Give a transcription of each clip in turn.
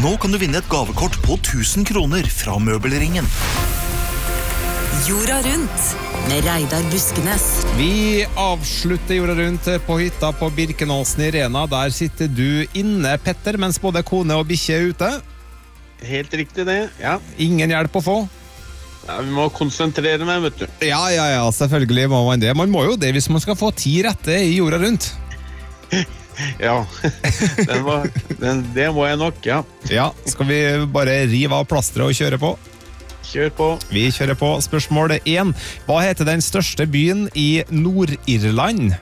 Nå kan du vinne et gavekort på 1000 kroner fra Møbelringen. Jorda rundt med Reidar Buskenes. Vi avslutter jorda rundt på hytta på Birkenåsen i Rena. Der sitter du inne, Petter, mens både kone og bikkje er ute. Helt riktig det, ja. Ingen hjelp å få. Ja, vi må konsentrere meg, vet du. Ja, selvfølgelig må man det. Man må jo det hvis man skal få 10 rette i jorda rundt. Ja, det må jeg nok, ja. Ja, skal vi bare rive av plasteret og kjøre på? Kjør på. Vi kjører på. Spørsmål 1. Hva heter den største byen i Nord-Irland?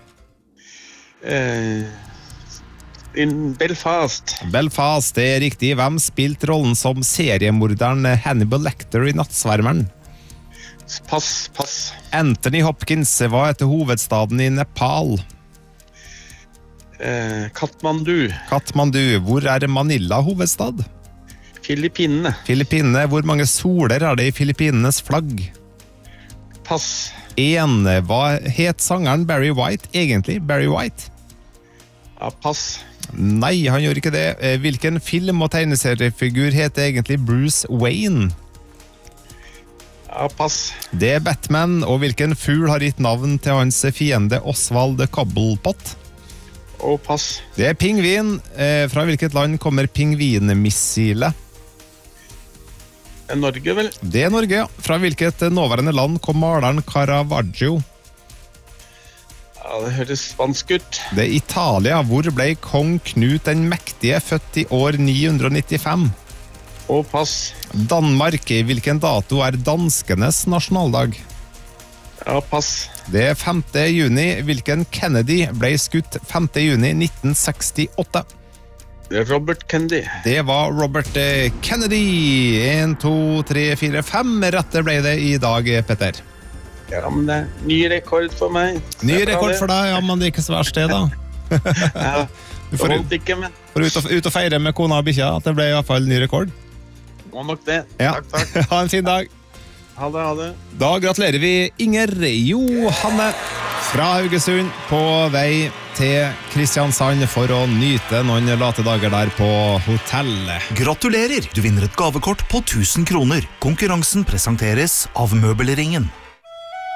Belfast. Belfast, det er riktig. Hvem spilte rollen som seriemorderen Hannibal Lecter i Nattsvermeren? Pass. Anthony Hopkins, hva heter hovedstaden i Nepal? Kathmandu. Kathmandu, hvor er Manila hovedstad? Filippinene. Filippinene, hvor mange soler er det i Filippinenes flagg? Pass. 1. Hva het sangeren Barry White egentlig? Barry White? Ja, pass. Nei, han gjorde ikke det. Hvilken film- og tegneseriefigur heter egentlig Bruce Wayne? Ja, pass. Det er Batman, og hvilken fugl har gitt navn til hans fiende Oswald Cobblepot? Og pass. Det er pingvin. Fra hvilket land kommer pingvinmissilet? Norge, vel? Det er Norge, ja. Fra hvilket nåværende land kom maleren Caravaggio? Ja, det høres spansk ut. Det er Italia. Hvor ble kong Knut den mektige født i år 995? Og pass. Danmark. Hvilken dato er danskenes nasjonaldag? Ja, pass. Det er 5. juni. Hvilken Kennedy ble skutt 5. juni 1968? Det er Robert Kennedy. Det var Robert Kennedy. 1, 2, 3, 4, 5 rette ble det i dag, Petter. Ja, men det er ny rekord for meg. Ny rekord for deg, ja, men det er ikke så verst det da. Ja, Du får holdt ikke, men ut og feire med kona og bikkja at det ble i hvert fall ny rekord. må nok det. Ja. Takk. Ha en fin dag. Ha det. Da gratulerer vi Inger Johanne fra Haugesund på vei til Kristiansand for å nyte noen late dager der på hotellet. Gratulerer! Du vinner et gavekort på 1000 kroner. Konkurransen presenteres av Møbelringen.